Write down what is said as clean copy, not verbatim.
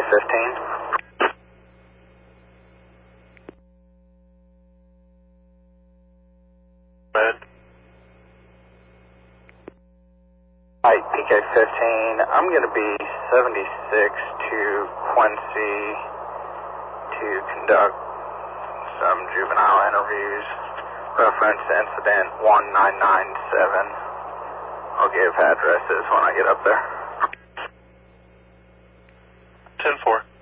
PK-15. Alright, PK-15, I'm going to be 76 to Quincy to conduct some juvenile interviews. Reference incident 1997. I'll give addresses when I get up there. 10-4.